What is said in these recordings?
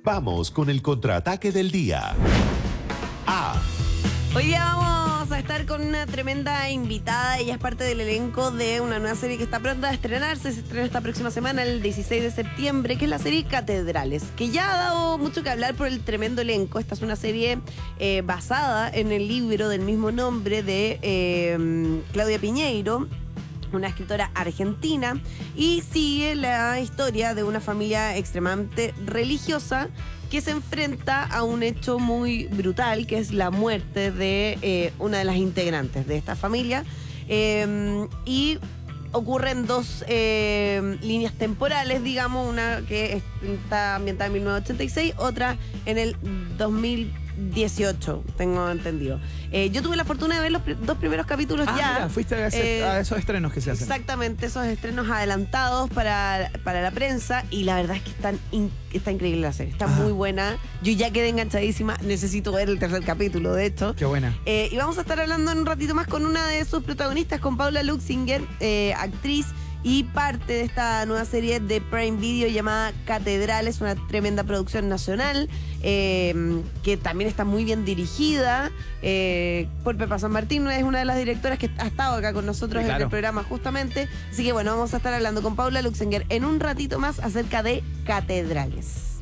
Vamos con el contraataque del día. Hoy día vamos a estar con una tremenda invitada. Ella es parte del elenco de una nueva serie que está pronta a estrenarse. Se estrena esta próxima semana, el 16 de septiembre, que es la serie Catedrales, que ya ha dado mucho que hablar por el tremendo elenco. Esta es una serie basada en el libro del mismo nombre de Claudia Piñeiro, una escritora argentina, y sigue la historia de una familia extremadamente religiosa que se enfrenta a un hecho muy brutal, que es la muerte de una de las integrantes de esta familia. Y ocurren dos líneas temporales, digamos, una que está ambientada en 1986, otra en el 2018, tengo entendido. Yo tuve la fortuna de ver los dos primeros capítulos ya. Mira, fuiste a esos estrenos que se hacen. Exactamente, esos estrenos adelantados para la prensa, y la verdad es que está increíble la serie, está muy buena. Yo ya quedé enganchadísima, necesito ver el tercer capítulo, de hecho. Qué buena. Y vamos a estar hablando en un ratito más con una de sus protagonistas, con Paula Luxinger, actriz y parte de esta nueva serie de Prime Video llamada Catedrales, una tremenda producción nacional que también está muy bien dirigida por Pepa San Martín. Es una de las directoras que ha estado acá con nosotros en el programa justamente. Así que bueno, vamos a estar hablando con Paula Luxinger en un ratito más acerca de Catedrales.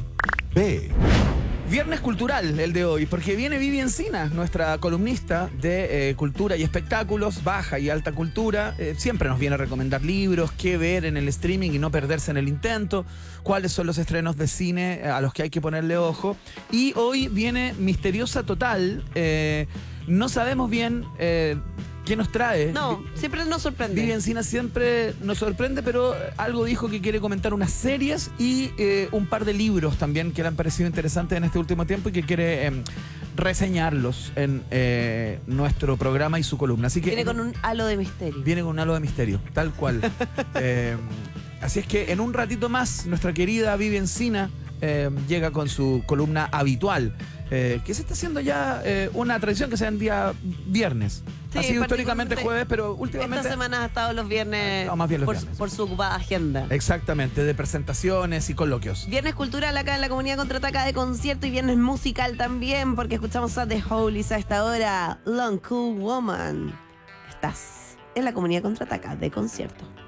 Viernes cultural el de hoy, porque viene Vivi Encina, nuestra columnista de cultura y espectáculos, baja y alta cultura. Siempre nos viene a recomendar libros, qué ver en el streaming y no perderse en el intento, cuáles son los estrenos de cine a los que hay que ponerle ojo. Y hoy viene Misteriosa Total. No sabemos bien qué nos trae. No, siempre nos sorprende. Vivi Encina siempre nos sorprende, pero algo dijo que quiere comentar unas series y un par de libros también que le han parecido interesantes en este último tiempo y que quiere reseñarlos en nuestro programa y su columna. Así que viene con un halo de misterio. Viene con un halo de misterio, tal cual. Así es que en un ratito más, nuestra querida Vivi Encina llega con su columna habitual, que se está haciendo ya una tradición que sea en día viernes. Sí, ha sido históricamente jueves, pero últimamente esta semana ha estado los viernes, más bien los viernes, por su ocupada agenda. Exactamente, de presentaciones y coloquios. Viernes cultural acá en la Comunidad Contraataca, de concierto, y viernes musical también, porque escuchamos a The Holies a esta hora. Long Cool Woman. Estás en la Comunidad Contraataca de concierto.